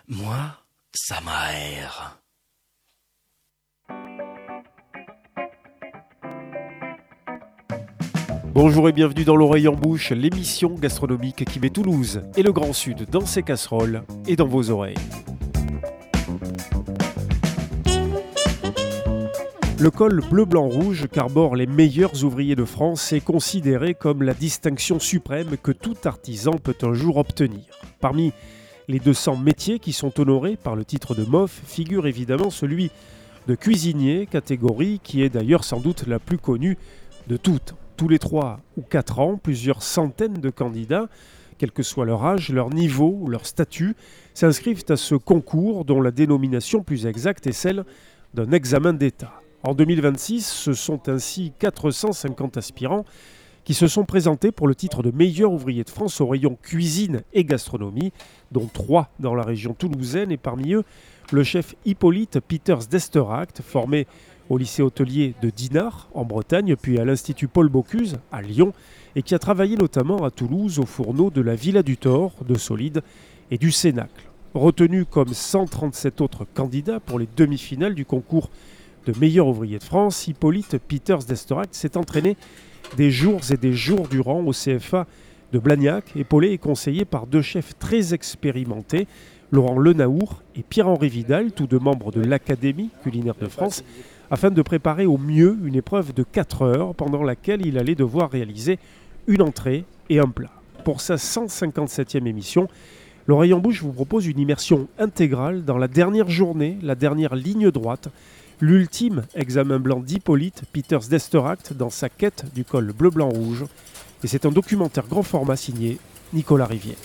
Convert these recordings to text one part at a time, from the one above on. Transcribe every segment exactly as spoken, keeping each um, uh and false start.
Moi, ça m'aère. Bonjour et bienvenue dans l'Oreille en Bouche, l'émission gastronomique qui met Toulouse et le Grand Sud dans ses casseroles et dans vos oreilles. Le col bleu-blanc-rouge qu'arborent les meilleurs ouvriers de France est considéré comme la distinction suprême que tout artisan peut un jour obtenir. Parmi les deux cents métiers qui sont honorés par le titre de M O F figure évidemment celui de cuisinier, catégorie qui est d'ailleurs sans doute la plus connue de toutes. Tous les trois ou quatre ans, plusieurs centaines de candidats, quel que soit leur âge, leur niveau ou leur statut, s'inscrivent à ce concours dont la dénomination plus exacte est celle d'un examen d'État. En deux mille vingt-six, ce sont ainsi quatre cent cinquante aspirants qui se sont présentés pour le titre de meilleur ouvrier de France au rayon cuisine et gastronomie, dont trois dans la région toulousaine et parmi eux le chef Hippolyte Pieters d'Esterhagt, formé au lycée hôtelier de Dinard en Bretagne, puis à l'Institut Paul Bocuse à Lyon, et qui a travaillé notamment à Toulouse aux fourneaux de la Villa du Thor, de Solide et du Cénacle. Retenu comme cent trente-sept autres candidats pour les demi-finales du concours de meilleur ouvrier de France, Hippolyte Pieters d'Esterhagt s'est entraîné des jours et des jours durant au C F A de Blagnac, épaulé et conseillé par deux chefs très expérimentés, Laurent Lenaour et Pierre-Henri Vidal, tous deux membres de l'Académie culinaire de France, afin de préparer au mieux une épreuve de quatre heures pendant laquelle il allait devoir réaliser une entrée et un plat. Pour sa cent cinquante-septième émission, l'Oreille en Bouche vous propose une immersion intégrale dans la dernière journée, la dernière ligne droite, l'ultime examen blanc d'Hippolyte Pieters d'Esterhagt dans sa quête du col bleu-blanc-rouge. Et c'est un documentaire grand format signé Nicolas Rivière.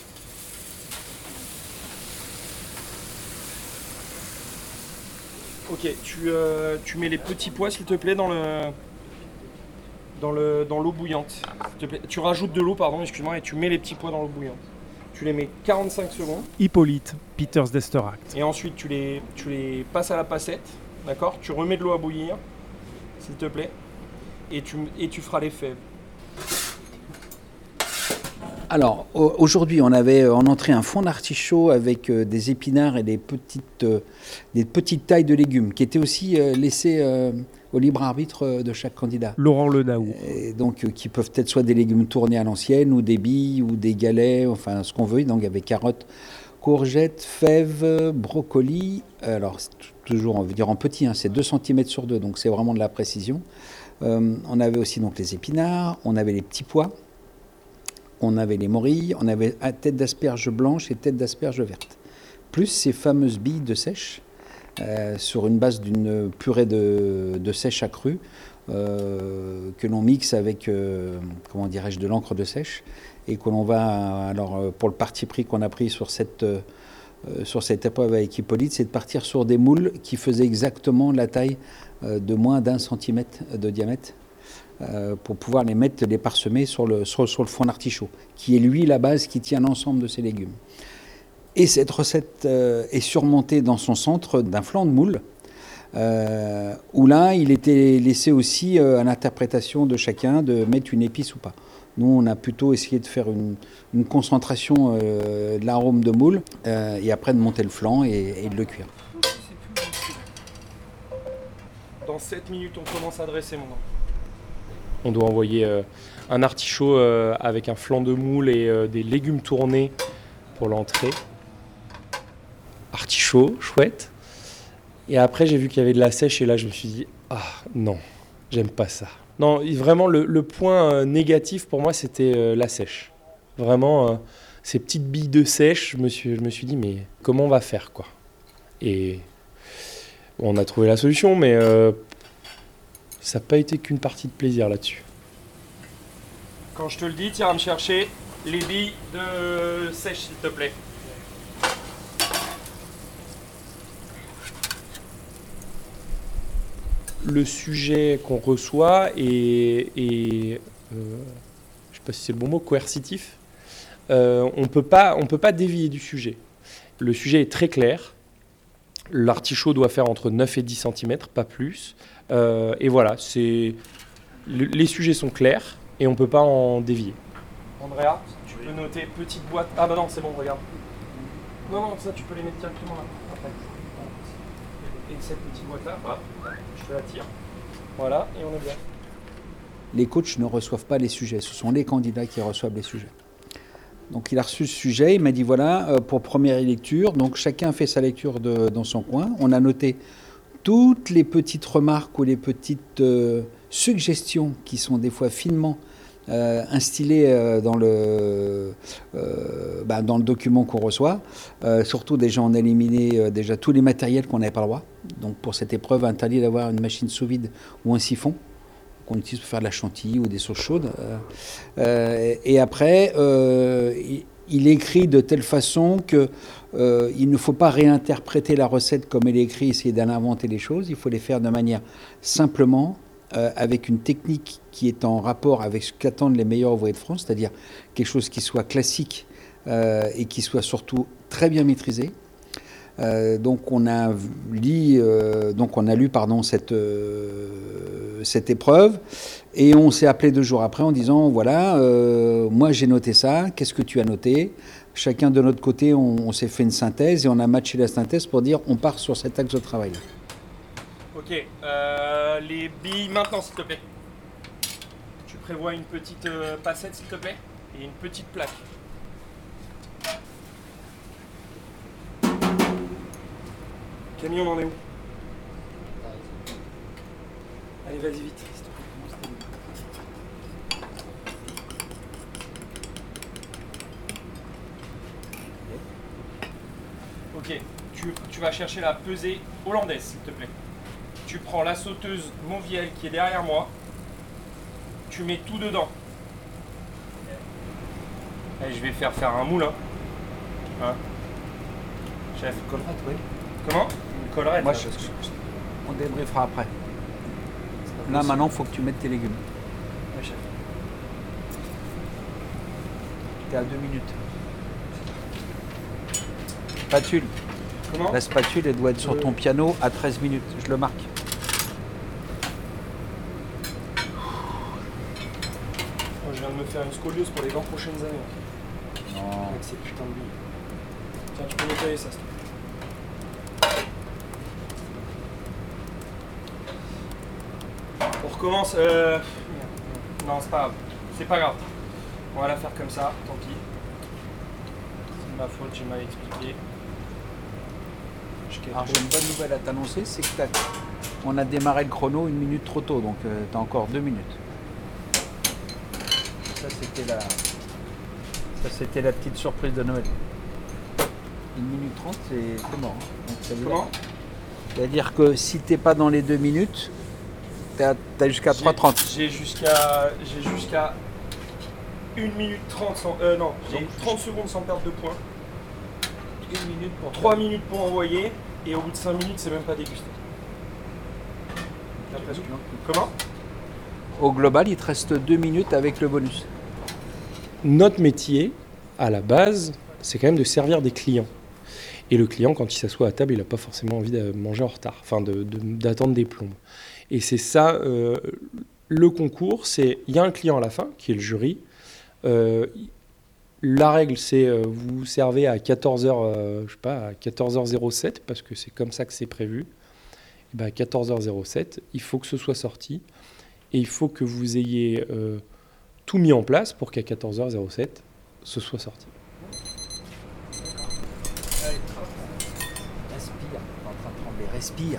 Ok, tu, euh, tu mets les petits pois s'il te plaît dans le dans le dans l'eau bouillante. S'il te plaît. Tu rajoutes de l'eau, pardon, excuse-moi, et tu mets les petits pois dans l'eau bouillante. Tu les mets quarante-cinq secondes. Hippolyte Pieters d'Esterhagt. Et ensuite tu les tu les passes à la passette, d'accord ? Tu remets de l'eau à bouillir, s'il te plaît, et tu et tu feras les fèves. Alors, aujourd'hui, on avait en entrée un fond d'artichaut avec euh, des épinards et des petites, euh, des petites tailles de légumes qui étaient aussi euh, laissées euh, au libre arbitre euh, de chaque candidat. Laurent Lenaour. Et donc, euh, qui peuvent être soit des légumes tournés à l'ancienne, ou des billes, ou des galets, enfin ce qu'on veut. Donc, il y avait carottes, courgettes, fèves, brocolis. Alors, c'est toujours, on veut dire en petit, hein, c'est deux centimètres sur deux, donc c'est vraiment de la précision. Euh, on avait aussi donc les épinards, on avait les petits pois. On avait les morilles, on avait tête d'asperge blanche et tête d'asperge verte. Plus ces fameuses billes de sèche, euh, sur une base d'une purée de, de sèche accrue, euh, que l'on mixe avec, euh, comment dirais-je, de l'encre de sèche, et que l'on va, alors pour le parti pris qu'on a pris sur cette, euh, sur cette épreuve avec Hippolyte, c'est de partir sur des moules qui faisaient exactement la taille euh, de moins d'un centimètre de diamètre, pour pouvoir les mettre, les parsemer sur le, sur, sur le fond d'artichaut, qui est lui la base qui tient l'ensemble de ces légumes. Et cette recette euh, est surmontée dans son centre d'un flanc de moule, euh, où là, il était laissé aussi euh, à l'interprétation de chacun de mettre une épice ou pas. Nous, on a plutôt essayé de faire une, une concentration euh, de l'arôme de moule, euh, et après de monter le flanc et, et de le cuire. Dans sept minutes, on commence à dresser, mon enfant. On doit envoyer euh, un artichaut euh, avec un flanc de moule et euh, des légumes tournés pour l'entrée. Artichaut, chouette. Et après, j'ai vu qu'il y avait de la sèche et là, je me suis dit, ah non, j'aime pas ça. Non, vraiment, le, le point euh, négatif pour moi, c'était euh, la sèche. Vraiment, euh, ces petites billes de sèche, je me suis, je me suis dit, mais comment on va faire, quoi ? Et bon, on a trouvé la solution, mais... Euh, ça n'a pas été qu'une partie de plaisir là-dessus. Quand je te le dis, tiens à me chercher les billes de sèche, s'il te plaît. Le sujet qu'on reçoit est, est euh, je ne sais pas si c'est le bon mot, coercitif. Euh, on peut pas, on peut pas dévier du sujet. Le sujet est très clair. L'artichaut doit faire entre neuf et dix centimètres, pas plus. Euh, et voilà, c'est... les sujets sont clairs et on ne peut pas en dévier. Andrea, tu peux noter petite boîte. Ah bah non, c'est bon, regarde. Non, non, ça tu peux les mettre directement là. Après. Et cette petite boîte là, hop, je te la tire. Voilà, et on est bien. Les coachs ne reçoivent pas les sujets, ce sont les candidats qui reçoivent les sujets. Donc il a reçu ce sujet, il m'a dit voilà, euh, pour première lecture, donc chacun fait sa lecture de, dans son coin. On a noté toutes les petites remarques ou les petites euh, suggestions qui sont des fois finement euh, instillées euh, dans, le, euh, bah, dans le document qu'on reçoit. Euh, surtout déjà on a éliminé euh, déjà tous les matériels qu'on n'avait pas le droit. Donc pour cette épreuve, interdit d'avoir une machine sous vide ou un siphon qu'on utilise pour faire de la chantilly ou des sauces chaudes. Euh, euh, et après, euh, il, il écrit de telle façon que euh, il ne faut pas réinterpréter la recette comme elle est écrite, essayer d'inventer les choses. Il faut les faire de manière simplement, euh, avec une technique qui est en rapport avec ce qu'attendent les meilleurs ouvriers de France, c'est-à-dire quelque chose qui soit classique euh, et qui soit surtout très bien maîtrisé. Euh, donc on a lu, euh, donc on a lu pardon, cette, euh, cette épreuve et on s'est appelé deux jours après en disant voilà, euh, moi j'ai noté ça, qu'est-ce que tu as noté? Chacun de notre côté, on, on s'est fait une synthèse et on a matché la synthèse pour dire on part sur cet axe de travail. Ok, euh, les billes maintenant s'il te plaît. Tu prévois une petite euh, passette s'il te plaît et une petite plaque. Camille, on en est où? Allez, vas-y vite. Ok, tu, tu vas chercher la pesée hollandaise, s'il te plaît. Tu prends la sauteuse Monviel qui est derrière moi. Tu mets tout dedans. Allez, je vais faire faire un moule. Hein. Hein Chef. Collerette, oui. Comment? Une collerette. Moi, là, je, parce que- on débriefera après. pas Là, possible. maintenant, il faut que tu mettes tes légumes. Ouais, chef. Tu es à deux minutes. Spatule. Comment? La spatule, elle doit être sur Euh. ton piano à treize minutes. Je le marque. Moi, je viens de me faire une scoliose pour les vingt prochaines années. Non. Avec ces putains de billes. Tiens, tu peux nettoyer ça, s'il te plaît. On recommence. Euh... Non, c'est pas grave. C'est pas grave. On va la faire comme ça, tant pis. C'est de ma faute, j'ai mal expliqué. Je Alors j'ai une bonne nouvelle à t'annoncer, c'est que t'as- on a démarré le chrono une minute trop tôt, donc euh, tu as encore deux minutes. Ça c'était la, ça c'était la petite surprise de Noël. Une minute trente, c'est c'est mort. hein. Donc, ça veut Comment? dire- C'est-à-dire que si t'es pas dans les deux minutes, t'as as, jusqu'à trois J'ai- trente. J'ai jusqu'à j'ai jusqu'à une minute trente sans. Euh, non, j'ai Donc, trente secondes sans perdre de points. Une minute pour trois minutes pour envoyer, et au bout de cinq minutes, c'est même pas dégusté. D'après ce que- Comment? Au global, il te reste deux minutes avec le bonus. Notre métier, à la base, c'est quand même de servir des clients. Et le client, quand il s'assoit à table, il n'a pas forcément envie de manger en retard, enfin de- de- d'attendre des plombes. Et c'est ça, euh, le concours, c'est il y a un client à la fin, qui est le jury. Euh, la règle, c'est euh, vous servez à quatorze heures, euh, je sais pas, à quatorze heures zéro sept, parce que c'est comme ça que c'est prévu. Et ben à quatorze heures zéro sept, il faut que ce soit sorti. Et il faut que vous ayez euh, tout mis en place pour qu'à quatorze heures zéro sept, ce soit sorti. Respire, t'es en train de trembler, respire.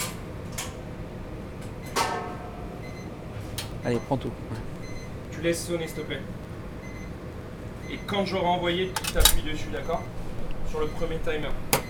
Allez, prends tout. Tu laisses sonner, s'il te plaît. Et quand j'aurai envoyé, tu t'appuies dessus, d'accord? Sur le premier timer.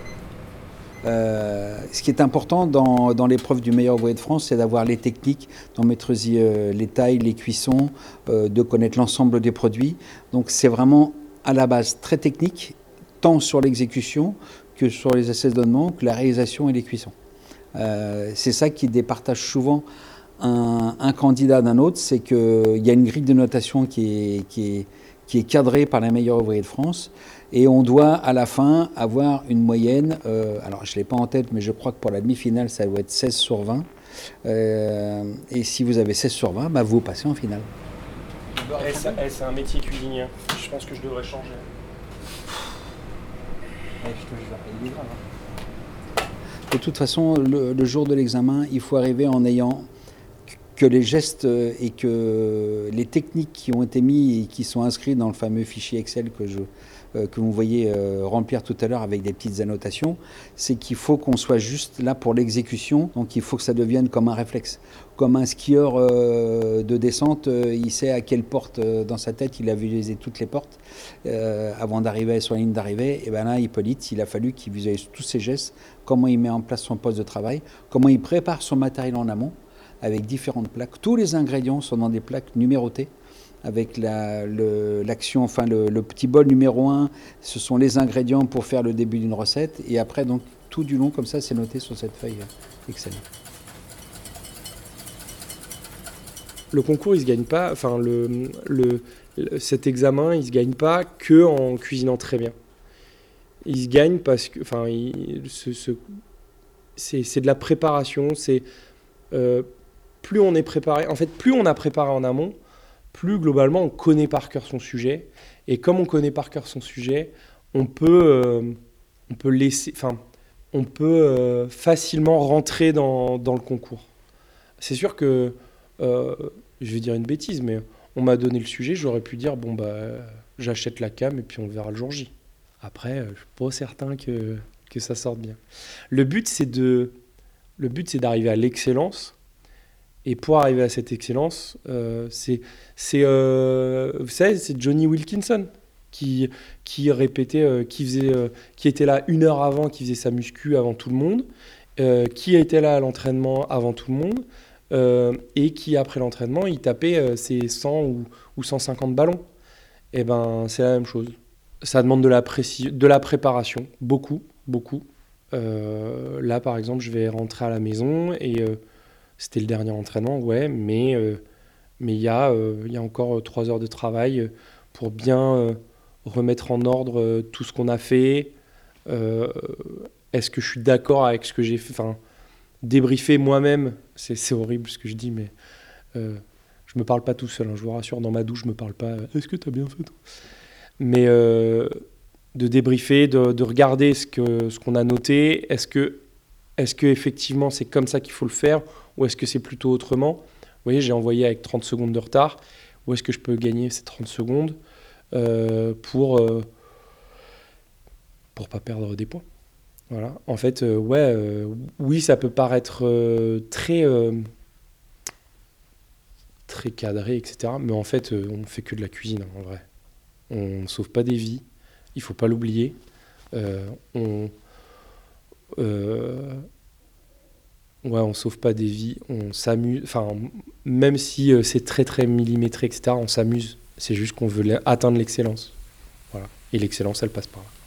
Euh, ce qui est important dans, dans l'épreuve du meilleur ouvrier de France, c'est d'avoir les techniques, d'en maîtriser euh, les tailles, les cuissons, euh, de connaître l'ensemble des produits. Donc c'est vraiment à la base très technique, tant sur l'exécution que sur les assaisonnements, que la réalisation et les cuissons. Euh, c'est ça qui départage souvent un, un candidat d'un autre, c'est qu'il y a une grille de notation qui est, qui est, qui est cadrée par les meilleurs ouvriers de France. Et on doit à la fin avoir une moyenne, euh, alors je ne l'ai pas en tête, mais je crois que pour la demi-finale, ça doit être seize sur vingt. Euh, et si vous avez seize sur vingt, bah, vous passez en finale. Eh, ça- eh, c'est un métier cuisinier. Je pense que je devrais changer. De toute façon, le, le jour de l'examen, il faut arriver en ayant que les gestes et que les techniques qui ont été mises et qui sont inscrites dans le fameux fichier Excel que, je, euh, que vous voyez euh, remplir tout à l'heure avec des petites annotations, c'est qu'il faut qu'on soit juste là pour l'exécution. Donc il faut que ça devienne comme un réflexe. Comme un skieur euh, de descente, euh, il sait à quelle porte euh, dans sa tête il a visualisé toutes les portes euh, avant d'arriver sur la ligne d'arrivée. Et bien là, Hippolyte, il a fallu qu'il visualise tous ses gestes, comment il met en place son poste de travail, comment il prépare son matériel en amont, avec différentes plaques. Tous les ingrédients sont dans des plaques numérotées, avec la, le, l'action, enfin le, le petit bol numéro un, ce sont les ingrédients pour faire le début d'une recette, et après, donc, tout du long, comme ça, c'est noté sur cette feuille Excel. Le concours, il se gagne pas, enfin, le, le, le, cet examen, il se gagne pas que en cuisinant très bien. Il se gagne parce que, enfin, il, ce, ce, c'est, c'est de la préparation, c'est... Euh, plus on est préparé, en fait, plus on a préparé en amont, plus globalement on connaît par cœur son sujet. Et comme on connaît par cœur son sujet, on peut, euh, on peut laisser, enfin, on peut euh, facilement rentrer dans, dans le concours. C'est sûr que, euh, je vais dire une bêtise, mais on m'a donné le sujet, j'aurais pu dire bon bah, j'achète la cam et puis on verra le jour J. Après, je suis pas certain que que ça sorte bien. Le but c'est de, le but c'est d'arriver à l'excellence. Et pour arriver à cette excellence, euh, c'est, c'est, euh, vous savez, c'est Johnny Wilkinson qui, qui répétait, euh, qui, faisait, euh, qui était là une heure avant, qui faisait sa muscu avant tout le monde, euh, qui était là à l'entraînement avant tout le monde, euh, et qui, après l'entraînement, il tapait euh, ses cent ou, ou cent cinquante ballons. Et ben, c'est la même chose. Ça demande de la, préci- de la préparation, beaucoup, beaucoup. Euh, là, par exemple, je vais rentrer à la maison et... Euh, C'était le dernier entraînement, ouais, mais euh, mais il y a euh, il y a encore trois heures de travail pour bien euh, remettre en ordre euh, tout ce qu'on a fait. Euh, est-ce que je suis d'accord avec ce que j'ai fait, enfin, débriefer moi-même, c'est, c'est horrible ce que je dis, mais euh, je me parle pas tout seul, hein, je vous rassure, dans ma douche, je me parle pas. Est-ce que tu as bien fait, toi ? Mais euh, de débriefer, de, de regarder ce que ce qu'on a noté. Est-ce que est-ce que effectivement c'est comme ça qu'il faut le faire? Ou est-ce que c'est plutôt autrement? Vous voyez, j'ai envoyé avec trente secondes de retard. Où est-ce que je peux gagner ces trente secondes euh, pour euh, pour pas perdre des points? Voilà. En fait, euh, ouais, euh, oui, ça peut paraître euh, très euh, très cadré, et cetera. Mais en fait, euh, on fait que de la cuisine, hein, en vrai. On ne sauve pas des vies. Il faut pas l'oublier. Euh, on euh, Ouais, on sauve pas des vies, on s'amuse. Enfin, même si euh, c'est très très millimétré, et cetera, on s'amuse. C'est juste qu'on veut la- atteindre l'excellence. Voilà. Et l'excellence, elle passe par là.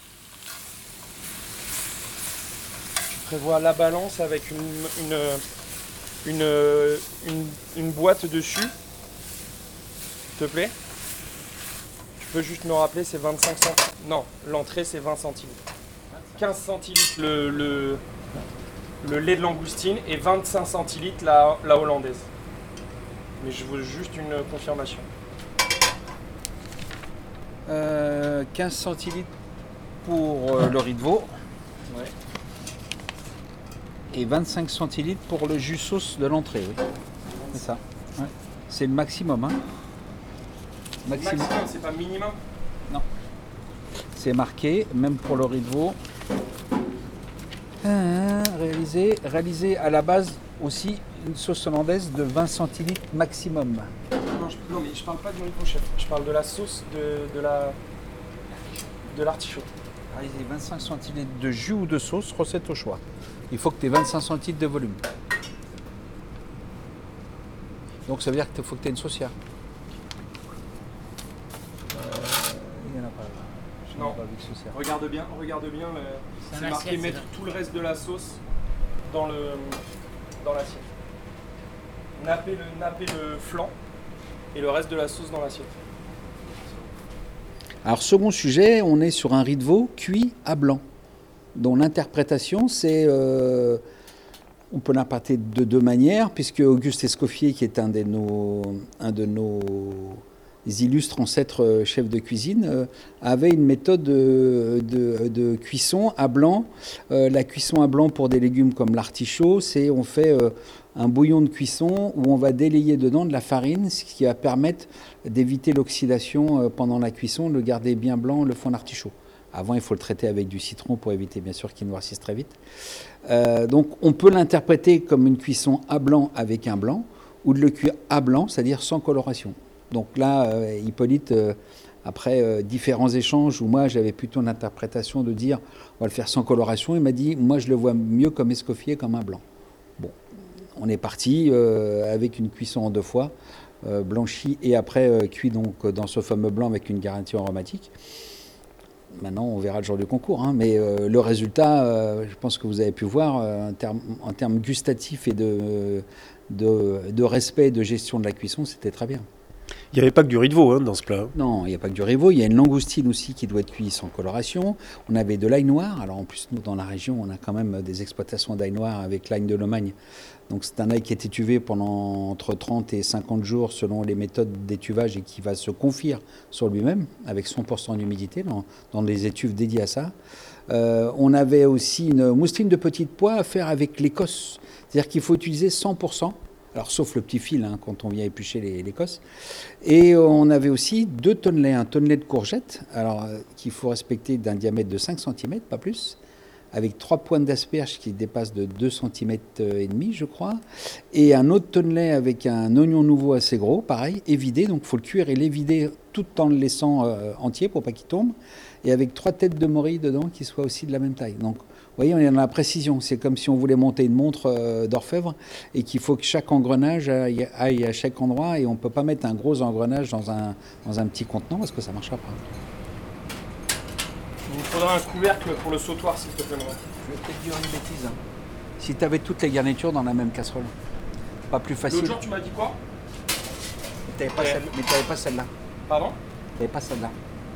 Je prévois la balance avec une, une, une, une, une boîte dessus. S'il te plaît. Tu peux juste me rappeler, c'est vingt-cinq centilitres. Non, l'entrée, c'est vingt centilitres. quinze centilitres le... le le lait de langoustine et vingt-cinq centilitres la, la hollandaise. Mais je veux juste une confirmation. Euh, quinze centilitres pour euh, le riz de veau. Ouais. Et vingt-cinq centilitres pour le jus sauce de l'entrée. Oui. C'est ça. Ouais. C'est le maximum. Hein. Maximum, c'est pas minimum? Non. C'est marqué, même pour le riz de veau. Ah, réalisé, réalisé à la base aussi une sauce hollandaise de vingt centilitres maximum. Non, je, non mais je parle pas du riz de veau, chef. Je parle de la sauce de, de la de l'artichaut. Réalisé vingt-cinq centilitres de jus ou de sauce, recette au choix. Il faut que tu aies vingt-cinq centilitres de volume. Donc ça veut dire qu'il faut que tu aies une saucière. Euh, il n'y en a pas. Je Non. n'ai pas vu de saucière. Regarde bien, regarde bien. Le, c'est, c'est marqué mettre tout le reste de la sauce dans le dans l'assiette. Napper le napper le flanc et le reste de la sauce dans l'assiette. Alors second sujet, on est sur un riz de veau cuit à blanc, dont l'interprétation c'est, euh, on peut l'interpréter de deux manières, puisque Auguste Escoffier, qui est un de nos, un de nos les illustres ancêtres euh, chefs de cuisine, euh, avaient une méthode de, de, de cuisson à blanc. Euh, la cuisson à blanc pour des légumes comme l'artichaut, c'est on fait euh, un bouillon de cuisson où on va délayer dedans de la farine, ce qui va permettre d'éviter l'oxydation euh, pendant la cuisson, de le garder bien blanc, le fond d'artichaut. Avant, il faut le traiter avec du citron pour éviter, bien sûr, qu'il noircisse très vite. Euh, donc, on peut l'interpréter comme une cuisson à blanc avec un blanc, ou de le cuire à blanc, c'est-à-dire sans coloration. Donc là, euh, Hippolyte, euh, après euh, différents échanges, où moi, j'avais plutôt une interprétation de dire, on va le faire sans coloration, il m'a dit, moi, je le vois mieux comme escoffier, comme un blanc. Bon, on est parti euh, avec une cuisson en deux fois, euh, blanchi et après euh, cuit donc, dans ce fameux blanc avec une garantie aromatique. Maintenant, on verra le jour du concours, hein, mais euh, le résultat, euh, je pense que vous avez pu voir, euh, en, termes, en termes gustatifs et de, de, de respect et de gestion de la cuisson, c'était très bien. Il n'y avait pas que du riz de veau hein, dans ce plat. Non, il n'y a pas que du riz de veau. Il y a une langoustine aussi qui doit être cuite sans coloration. On avait de l'ail noir. Alors en plus, nous, dans la région, on a quand même des exploitations d'ail noir avec l'ail de Lomagne. Donc c'est un ail qui est étuvé pendant entre trente et cinquante jours selon les méthodes d'étuvage et qui va se confire sur lui-même avec cent pour cent d'humidité dans, dans des étuves dédiées à ça. Euh, on avait aussi une mousseline de petite pois à faire avec l'Écosse. C'est-à-dire qu'il faut utiliser cent pour cent. Alors, sauf le petit fil, hein, quand on vient éplucher les, l'Écosse. Et on avait aussi deux tonnelets, un tonnelet de courgettes, alors euh, qu'il faut respecter d'un diamètre de cinq centimètres, pas plus, avec trois pointes d'asperges qui dépassent de deux centimètres et demi, je crois, et un autre tonnelet avec un oignon nouveau assez gros, pareil, évidé, donc il faut le cuire et l'évider tout en le laissant euh, entier pour pas qu'il tombe, et avec trois têtes de morille dedans qui soient aussi de la même taille. Donc, vous voyez, on est dans la précision. C'est comme si on voulait monter une montre euh, d'orfèvre et qu'il faut que chaque engrenage aille, aille à chaque endroit et on ne peut pas mettre un gros engrenage dans un, dans un petit contenant parce que ça ne marchera pas. Il vous faudra un couvercle pour le sautoir, s'il te plaît. Je vais peut-être dire une bêtise. Hein. Si tu avais toutes les garnitures dans la même casserole, pas plus facile. L'autre jour, tu m'as dit quoi? Mais tu n'avais pas, ouais. celle, mais t'avais pas celle-là. Pardon? Tu n'avais pas celle-là.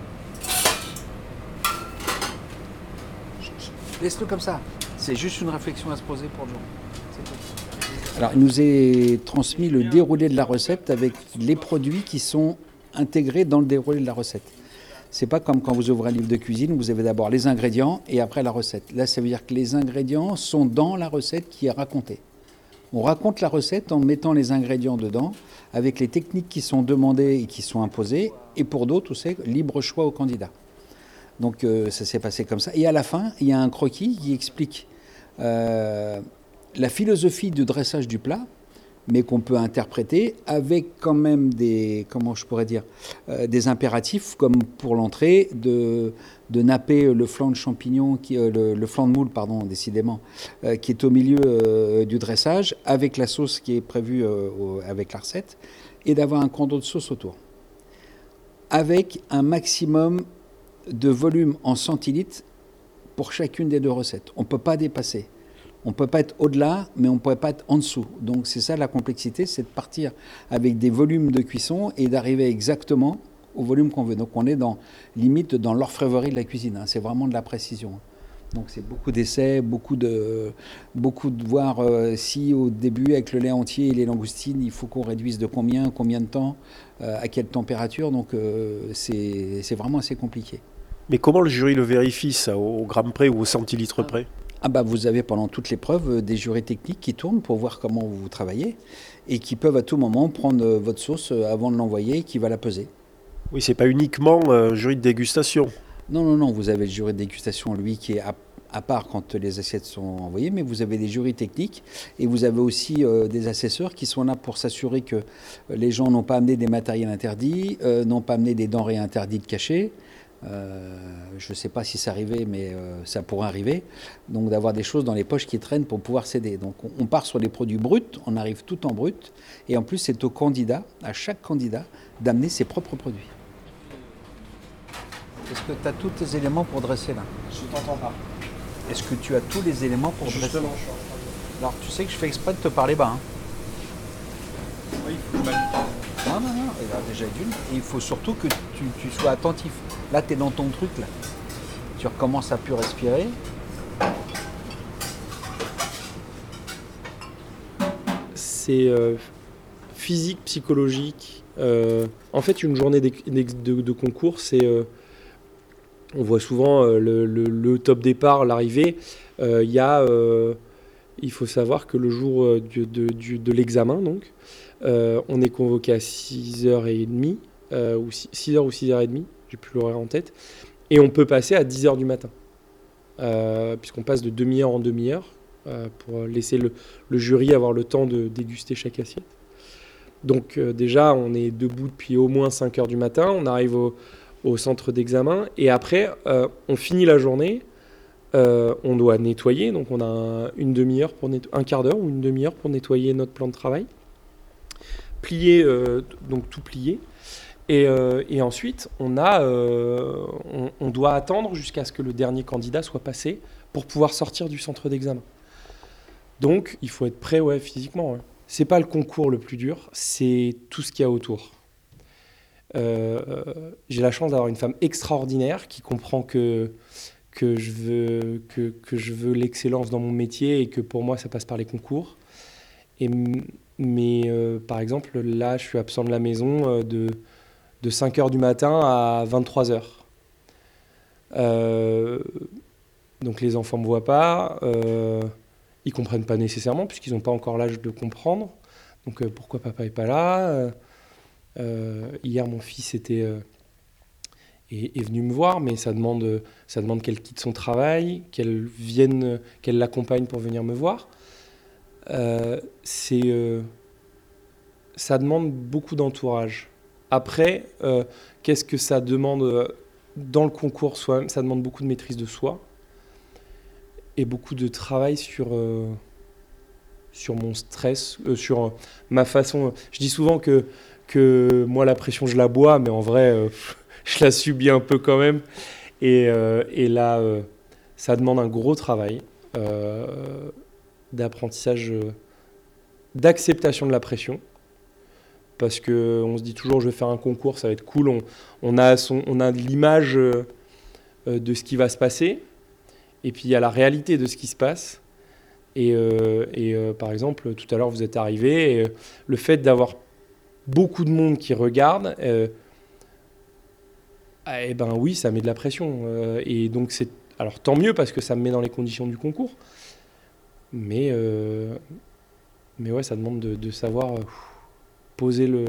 Laisse-le comme ça. C'est juste une réflexion à se poser pour le jour. C'est tout. Alors, il nous est transmis le déroulé de la recette avec les produits qui sont intégrés dans le déroulé de la recette. C'est pas comme quand vous ouvrez un livre de cuisine, vous avez d'abord les ingrédients et après la recette. Là, ça veut dire que les ingrédients sont dans la recette qui est racontée. On raconte la recette en mettant les ingrédients dedans, avec les techniques qui sont demandées et qui sont imposées, et pour d'autres, c'est libre choix au candidat. Donc euh, ça s'est passé comme ça. Et à la fin, il y a un croquis qui explique euh, la philosophie du dressage du plat, mais qu'on peut interpréter avec quand même des, comment je pourrais dire, euh, des impératifs, comme pour l'entrée, de, de napper le flanc de champignon, qui, euh, le, le flanc de moule, pardon, décidément, euh, qui est au milieu euh, du dressage, avec la sauce qui est prévue euh, au, avec la recette, et d'avoir un cordon de sauce autour. Avec un maximum de volume en centilitres pour chacune des deux recettes. On ne peut pas dépasser. On ne peut pas être au-delà, mais on ne peut pas être en dessous. Donc c'est ça la complexité, c'est de partir avec des volumes de cuisson et d'arriver exactement au volume qu'on veut. Donc on est dans, limite dans l'orfèvrerie de la cuisine. Hein. C'est vraiment de la précision. Donc c'est beaucoup d'essais, beaucoup de, beaucoup de voir euh, si au début avec le lait entier et les langoustines, il faut qu'on réduise de combien, combien de temps, euh, à quelle température. Donc euh, c'est, c'est vraiment assez compliqué. Mais comment le jury le vérifie, ça, au gramme près ou au centilitre près? Ah bah vous avez pendant toute l'épreuve des jurys techniques qui tournent pour voir comment vous travaillez et qui peuvent à tout moment prendre votre sauce avant de l'envoyer et qui va la peser. Oui, c'est pas uniquement un jury de dégustation. Non, non, non, vous avez le jury de dégustation, lui, qui est à, à part quand les assiettes sont envoyées, mais vous avez des jurys techniques et vous avez aussi euh, des assesseurs qui sont là pour s'assurer que les gens n'ont pas amené des matériels interdits, euh, n'ont pas amené des denrées interdites cachées. Euh, je ne sais pas si c'est arrivé, mais euh, ça pourrait arriver. Donc d'avoir des choses dans les poches qui traînent pour pouvoir s'aider. Donc on, on part sur des produits bruts, on arrive tout en brut. Et en plus, c'est au candidat, à chaque candidat, d'amener ses propres produits. Est-ce que tu as tous tes éléments pour dresser là? Je t'entends pas. Est-ce que tu as tous les éléments pour Justement, dresser? je suis en train de... Alors tu sais que je fais exprès de te parler bas. Hein. Oui, il faut que je m'habitue. Non, non, non, et alors, déjà d'une. Et il faut surtout que tu, tu sois attentif. Là, tu es dans ton truc, là. Tu recommences à plus respirer. C'est euh, physique, psychologique, Euh, en fait, une journée d'ex- d'ex- de, de concours, c'est... euh, on voit souvent euh, le, le- le top départ, l'arrivée. Euh, Il y a... euh, il faut savoir que le jour euh, du- de, du- de l'examen, donc, euh, on est convoqué à six heures trente, euh, ou six heures ou six heures trente, j'ai plus l'horaire en tête, et on peut passer à dix heures du matin, euh, puisqu'on passe de demi-heure en demi-heure, euh, pour laisser le, le jury avoir le temps de déguster chaque assiette. Donc euh, déjà, on est debout depuis au moins cinq heures du matin, on arrive au, au centre d'examen, et après, euh, on finit la journée, euh, on doit nettoyer, donc on a un, une demi-heure, pour netto- un quart d'heure ou une demi-heure pour nettoyer notre plan de travail, plier, euh, donc tout plier, et, euh, et ensuite, on, a, euh, on, on doit attendre jusqu'à ce que le dernier candidat soit passé pour pouvoir sortir du centre d'examen. Donc, il faut être prêt, ouais, physiquement. Ouais. C'est pas le concours le plus dur, c'est tout ce qu'il y a autour. Euh, j'ai la chance d'avoir une femme extraordinaire qui comprend que, que je veux, que, que je veux l'excellence dans mon métier et que pour moi, ça passe par les concours. Et, mais euh, par exemple, là, je suis absent de la maison euh, de, de cinq heures du matin à vingt-trois heures. Euh, donc les enfants ne me voient pas. Euh, Ils ne comprennent pas nécessairement, puisqu'ils n'ont pas encore l'âge de comprendre. Donc, euh, pourquoi papa n'est pas là euh, euh, Hier, mon fils était, euh, est, est venu me voir, mais ça demande, ça demande qu'elle quitte son travail, qu'elle vienne, qu'elle l'accompagne pour venir me voir. Euh, c'est, euh, ça demande beaucoup d'entourage. Après, euh, qu'est-ce que ça demande dans le concours soi-même ? Ça demande beaucoup de maîtrise de soi. Et beaucoup de travail sur, euh, sur mon stress, euh, sur euh, ma façon. Je dis souvent que, que moi, la pression, je la bois, mais en vrai, euh, je la subis un peu quand même. Et, euh, et là, euh, ça demande un gros travail euh, d'apprentissage, euh, d'acceptation de la pression. Parce qu'on se dit toujours, je vais faire un concours, ça va être cool. On, on a, son, on a l'image euh, de ce qui va se passer. Et puis il y a la réalité de ce qui se passe. Et, euh, et euh, par exemple, tout à l'heure, vous êtes arrivé, et euh, le fait d'avoir beaucoup de monde qui regarde, euh, eh ben oui, ça met de la pression. Euh, et donc c'est, alors tant mieux parce que ça me met dans les conditions du concours. Mais, euh, mais ouais, ça demande de, de savoir euh, poser le,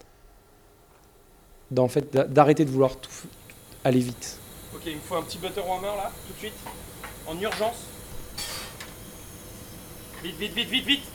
d'en fait, d'arrêter de vouloir tout, aller vite. Ok, il me faut un petit butter warmer là, tout de suite. En urgence. Vite, vite, vite, vite, vite.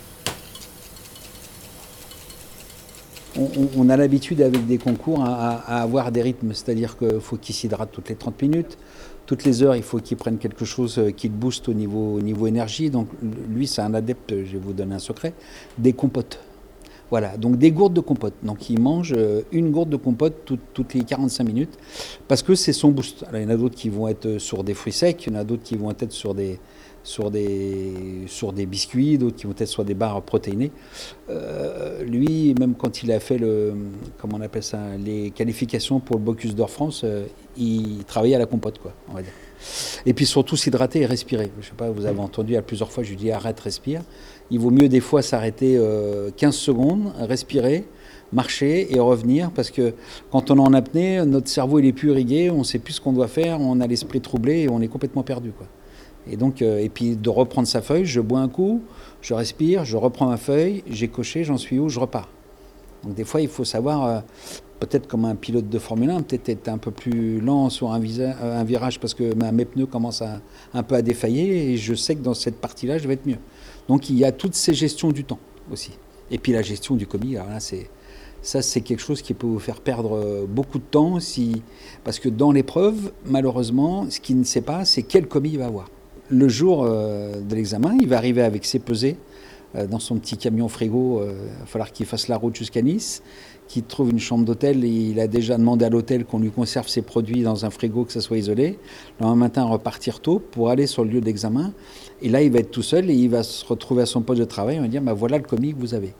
On, on, on a l'habitude avec des concours à, à avoir des rythmes, c'est-à-dire qu'il faut qu'ils s'hydratent toutes les trente minutes. Toutes les heures, il faut qu'ils prennent quelque chose qui le booste au niveau, au niveau énergie. Donc lui, c'est un adepte, je vais vous donner un secret, des compotes. Voilà, donc des gourdes de compote. Donc il mange une gourde de compote tout, toutes les quarante-cinq minutes parce que c'est son boost. Alors, il y en a d'autres qui vont être sur des fruits secs, il y en a d'autres qui vont être sur des, sur des, sur des biscuits, d'autres qui vont être sur des barres protéinées. Euh, lui, même quand il a fait le, comment on appelle ça, les qualifications pour le Bocuse d'Or France, euh, il travaillait à la compote, quoi, on va dire. Et puis surtout s'hydrater et respirer. Je sais pas, vous avez entendu à plusieurs fois, je lui dis arrête, respire. Il vaut mieux des fois s'arrêter euh, quinze secondes, respirer, marcher et revenir, parce que quand on est en apnée, notre cerveau il est plus irrigué, on ne sait plus ce qu'on doit faire, on a l'esprit troublé et on est complètement perdu, quoi. Et donc, euh, et puis de reprendre sa feuille, je bois un coup, je respire, je reprends ma feuille, j'ai coché, j'en suis où, je repars. Donc des fois, il faut savoir, euh, peut-être comme un pilote de Formule un, peut-être être un peu plus lent sur un, visa, euh, un virage parce que bah, mes pneus commencent à, un peu à défailler et je sais que dans cette partie-là, je vais être mieux. Donc il y a toutes ces gestions du temps aussi. Et puis la gestion du commis, alors là, c'est, ça c'est quelque chose qui peut vous faire perdre beaucoup de temps, si, parce que dans l'épreuve, malheureusement, ce qu'il ne sait pas, c'est quel commis il va avoir. Le jour euh, de l'examen, il va arriver avec ses pesées euh, dans son petit camion frigo, euh, il va falloir qu'il fasse la route jusqu'à Nice, qu'il trouve une chambre d'hôtel, et il a déjà demandé à l'hôtel qu'on lui conserve ses produits dans un frigo, que ça soit isolé. Le lendemain matin, repartir tôt pour aller sur le lieu d'examen. Et là, il va être tout seul et il va se retrouver à son poste de travail. On va dire, bah, voilà le commis que vous avez.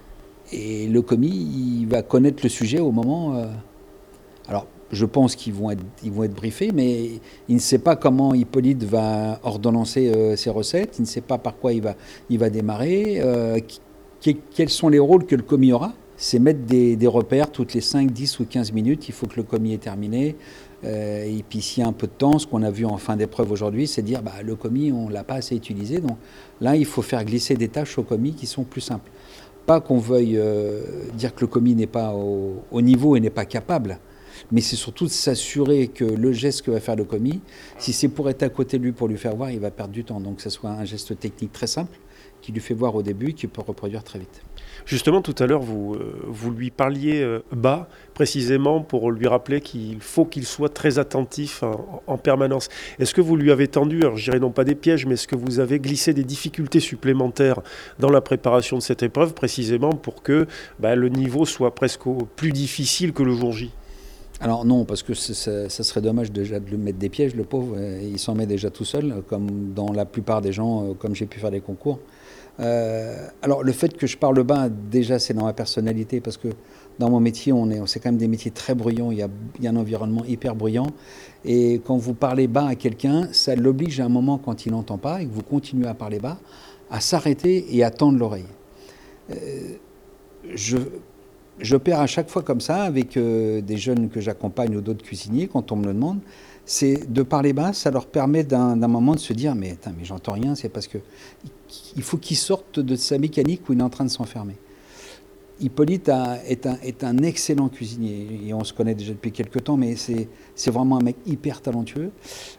Et le commis, il va connaître le sujet au moment... Euh... Alors, je pense qu'ils vont être, ils vont être briefés, mais il ne sait pas comment Hippolyte va ordonnancer euh, ses recettes, il ne sait pas par quoi il va, il va démarrer, euh, qui, quels sont les rôles que le commis aura. c'est mettre des, des repères toutes les cinq, dix ou quinze minutes. Il faut que le commis est terminé. Euh, et puis s'il y a un peu de temps, ce qu'on a vu en fin d'épreuve aujourd'hui, c'est dire bah, le commis, on ne l'a pas assez utilisé. Donc là, il faut faire glisser des tâches au commis qui sont plus simples. Pas qu'on veuille euh, dire que le commis n'est pas au, au niveau et n'est pas capable, mais c'est surtout de s'assurer que le geste que va faire le commis, si c'est pour être à côté de lui pour lui faire voir, il va perdre du temps. Donc que ce soit un geste technique très simple qui lui fait voir au début, qu'il peut reproduire très vite. Justement, tout à l'heure, vous, euh, vous lui parliez euh, bas, précisément pour lui rappeler qu'il faut qu'il soit très attentif en, en permanence. Est-ce que vous lui avez tendu, alors je dirais non pas des pièges, mais est-ce que vous avez glissé des difficultés supplémentaires dans la préparation de cette épreuve, précisément pour que bah, le niveau soit presque au, plus difficile que le jour J ? Alors non, parce que ça, ça serait dommage déjà de lui mettre des pièges, le pauvre. Il s'en met déjà tout seul, comme dans la plupart des gens, comme j'ai pu faire des concours. Euh, alors le fait que je parle bas, déjà c'est dans ma personnalité, parce que dans mon métier, on est, c'est quand même des métiers très bruyants, il y a, il y a un environnement hyper bruyant, et quand vous parlez bas à quelqu'un, ça l'oblige à un moment, quand il n'entend pas, et que vous continuez à parler bas, à s'arrêter et à tendre l'oreille. Euh, je, j'opère à chaque fois comme ça, avec euh, des jeunes que j'accompagne ou d'autres cuisiniers, quand on me le demande, c'est de parler bas, ça leur permet d'un, d'un moment de se dire « mais, attends, mais j'entends rien », c'est parce que il faut qu'il sorte de sa mécanique où il est en train de s'enfermer. Hippolyte a, est, un, est un excellent cuisinier, et on se connaît déjà depuis quelques temps, mais c'est, c'est vraiment un mec hyper talentueux.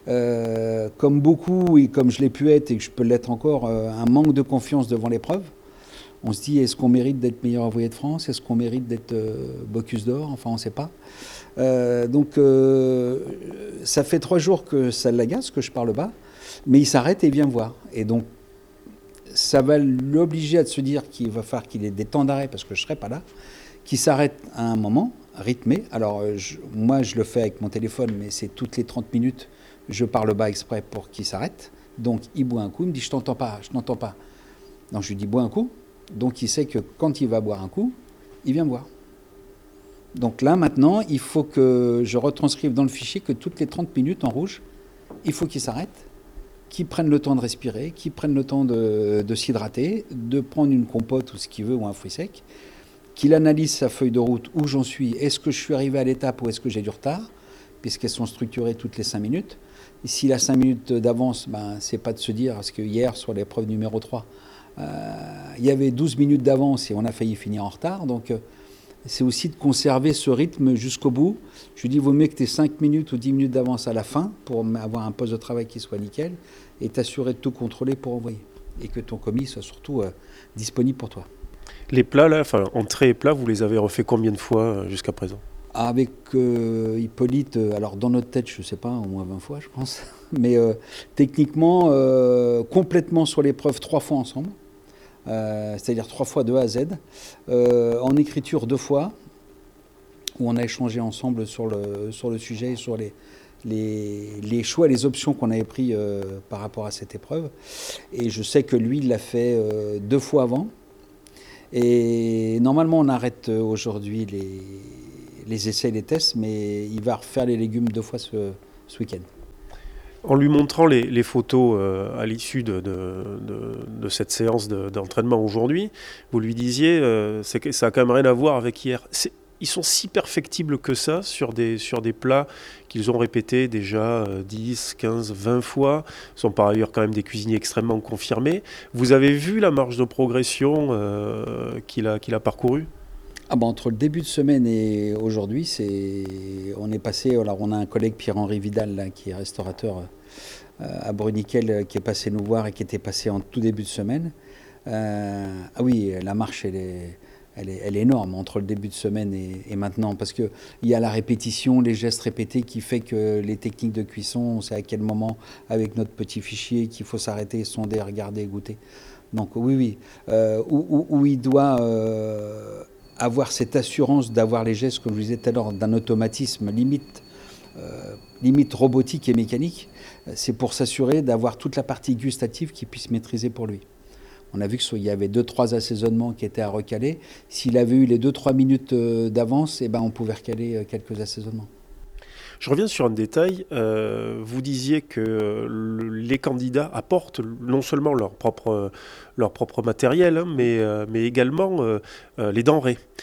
Euh, comme beaucoup, et comme je l'ai pu être, et que je peux l'être encore, euh, un manque de confiance devant l'épreuve. On se dit, est-ce qu'on mérite d'être meilleur ouvrier de France ? Est-ce qu'on mérite d'être euh, Bocuse d'or ? Enfin, on ne sait pas. Euh, donc, euh, ça fait trois jours que ça l'agace, que je parle bas, mais il s'arrête et il vient me voir. Et donc, ça va l'obliger à se dire qu'il va falloir qu'il ait des temps d'arrêt, parce que je ne serai pas là, qu'il s'arrête à un moment, rythmé. Alors, je, moi, je le fais avec mon téléphone, mais c'est toutes les trente minutes, je parle bas exprès pour qu'il s'arrête. Donc, il boit un coup, il me dit, je ne t'entends pas, je n'entends pas. Donc, je lui dis, bois un coup. Donc, il sait que quand il va boire un coup, il vient me voir. Donc là, maintenant, il faut que je retranscrive dans le fichier que toutes les trente minutes en rouge, il faut qu'il s'arrête, qu'il prenne le temps de respirer, qu'il prenne le temps de, de s'hydrater, de prendre une compote ou ce qu'il veut, ou un fruit sec, qu'il analyse sa feuille de route, où j'en suis, est-ce que je suis arrivé à l'étape ou est-ce que j'ai du retard, puisqu'elles sont structurées toutes les cinq minutes. Et s'il a cinq minutes d'avance, ben, c'est pas de se dire, parce que hier, sur l'épreuve numéro trois, euh, il y avait douze minutes d'avance et on a failli finir en retard, donc euh, c'est aussi de conserver ce rythme jusqu'au bout. Je lui dis, il vaut mieux que tu aies cinq minutes ou dix minutes d'avance à la fin pour avoir un poste de travail qui soit nickel et t'assurer de tout contrôler pour envoyer. Et que ton commis soit surtout euh, disponible pour toi. Les plats, là, enfin, entrées et plats, vous les avez refait combien de fois euh, jusqu'à présent ? Avec euh, Hippolyte, euh, alors dans notre tête, je ne sais pas, au moins vingt fois, je pense. Mais euh, techniquement, euh, complètement sur l'épreuve, trois fois ensemble. Euh, c'est-à-dire trois fois de A à Z, euh, en écriture deux fois, où on a échangé ensemble sur le, sur le sujet et sur les, les, les choix, les options qu'on avait pris euh, par rapport à cette épreuve. Et je sais que lui, il l'a fait euh, deux fois avant. Et normalement, on arrête aujourd'hui les, les essais et les tests, mais il va refaire les légumes deux fois ce, ce week-end. En lui montrant les, les photos euh, à l'issue de, de, de, de cette séance de, d'entraînement aujourd'hui, vous lui disiez, euh, c'est que ça n'a quand même rien à voir avec hier. C'est, ils sont si perfectibles que ça sur des, sur des plats qu'ils ont répétés déjà euh, dix, quinze, vingt fois. Ils sont par ailleurs quand même des cuisiniers extrêmement confirmés. Vous avez vu la marge de progression euh, qu'il a, qu'il a parcourue ? Ah ben, entre le début de semaine et aujourd'hui, c'est... on est passé. Alors on a un collègue, Pierre-Henri Vidal, là, qui est restaurateur euh, à Bruniquel, qui est passé nous voir et qui était passé en tout début de semaine. Euh, ah oui, la marche, elle est, elle est, elle est énorme entre le début de semaine et, et maintenant, parce qu'il y a la répétition, les gestes répétés qui fait que les techniques de cuisson, on sait à quel moment, avec notre petit fichier, qu'il faut s'arrêter, sonder, regarder, goûter. Donc oui, oui, euh, où, où, où il doit... Euh, avoir cette assurance d'avoir les gestes, comme je vous disais tout à l'heure, d'un automatisme limite, euh, limite robotique et mécanique, c'est pour s'assurer d'avoir toute la partie gustative qu'il puisse maîtriser pour lui. On a vu qu'il y avait deux trois assaisonnements qui étaient à recaler. S'il avait eu les deux trois minutes d'avance, eh ben on pouvait recaler quelques assaisonnements. Je reviens sur un détail. Euh, vous disiez que le, les candidats apportent non seulement leur propre, leur propre matériel, hein, mais, euh, mais également euh, euh, les denrées.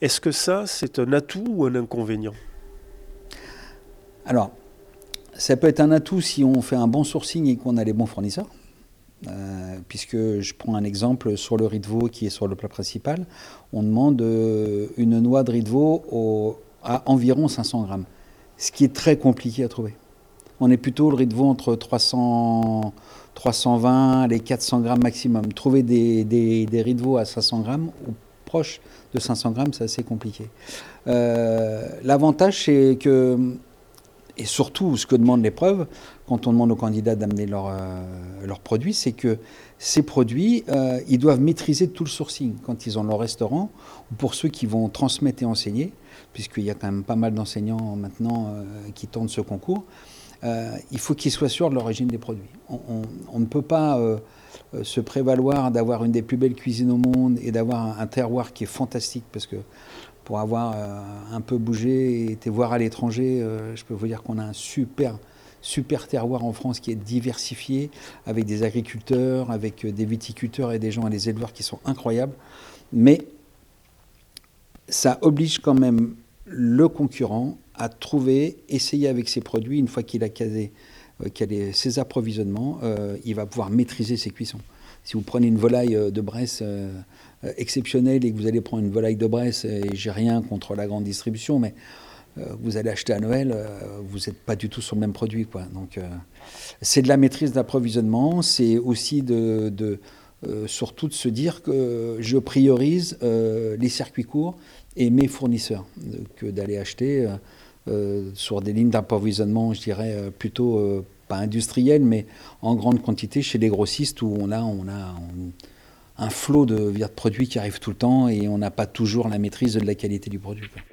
Est-ce que ça, c'est un atout ou un inconvénient ? Alors, ça peut être un atout si on fait un bon sourcing et qu'on a les bons fournisseurs. Euh, puisque je prends un exemple sur le riz de veau qui est sur le plat principal, on demande euh, une noix de riz de veau au, à environ cinq cents grammes, ce qui est très compliqué à trouver. On est plutôt le riz de veau entre trois cents, trois cent vingt et quatre cents grammes maximum. Trouver des, des, des riz de veau à cinq cents grammes ou proche de cinq cents grammes, c'est assez compliqué. Euh, l'avantage, c'est que, et surtout ce que demande l'épreuve, quand on demande aux candidats d'amener leurs euh, leur produits, c'est que ces produits, euh, ils doivent maîtriser tout le sourcing quand ils ont leur restaurant, ou pour ceux qui vont transmettre et enseigner, puisqu'il y a quand même pas mal d'enseignants maintenant euh, qui tentent ce concours, euh, il faut qu'ils soient sûrs de l'origine des produits. On, on, on ne peut pas euh, se prévaloir d'avoir une des plus belles cuisines au monde et d'avoir un, un terroir qui est fantastique, parce que pour avoir euh, un peu bougé et été voir à l'étranger, euh, je peux vous dire qu'on a un super, super terroir en France qui est diversifié, avec des agriculteurs, avec des viticulteurs et des gens et des éleveurs qui sont incroyables. Mais ça oblige quand même le concurrent à trouver, essayer avec ses produits, une fois qu'il a casé, euh, qu'il a ses approvisionnements, euh, il va pouvoir maîtriser ses cuissons. Si vous prenez une volaille de Bresse euh, exceptionnelle et que vous allez prendre une volaille de Bresse, et j'ai rien contre la grande distribution, mais euh, vous allez acheter à Noël, euh, vous n'êtes pas du tout sur le même produit, quoi. Donc, euh, c'est de la maîtrise d'approvisionnement, c'est aussi de, de euh, surtout de se dire que je priorise euh, les circuits courts et mes fournisseurs, euh, que d'aller acheter euh, euh, sur des lignes d'approvisionnement, je dirais, euh, plutôt euh, pas industrielles, mais en grande quantité chez les grossistes où on a, on a on, un flot de, de produits qui arrivent tout le temps et on n'a pas toujours la maîtrise de la qualité du produit, quoi.